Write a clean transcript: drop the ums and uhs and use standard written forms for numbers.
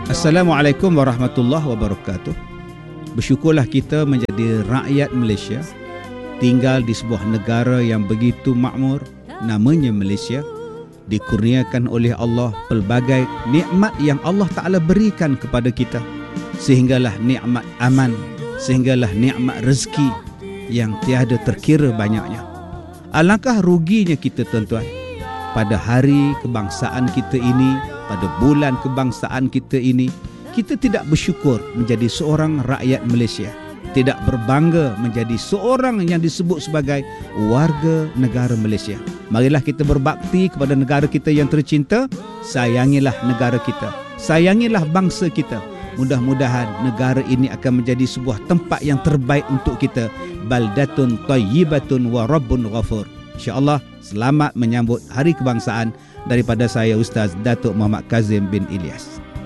Assalamualaikum warahmatullahi wabarakatuh. Bersyukurlah kita menjadi rakyat Malaysia, tinggal di sebuah negara yang begitu makmur, namanya Malaysia, dikurniakan oleh Allah pelbagai nikmat yang Allah Ta'ala berikan kepada kita, sehinggalah nikmat aman, sehinggalah nikmat rezeki yang tiada terkira banyaknya. Alangkah ruginya kita, tuan-tuan, pada hari kebangsaan kita ini, pada bulan kebangsaan kita ini, kita tidak bersyukur menjadi seorang rakyat Malaysia, tidak berbangga menjadi seorang yang disebut sebagai warga negara Malaysia. Marilah kita berbakti kepada negara kita yang tercinta. Sayangilah negara kita, sayangilah bangsa kita. Mudah-mudahan negara ini akan menjadi sebuah tempat yang terbaik untuk kita. Baldatun tayyibatun wa rabbun ghafur. InsyaAllah, selamat menyambut Hari Kebangsaan daripada saya, Ustaz Datuk Muhammad Kazim bin Ilyas.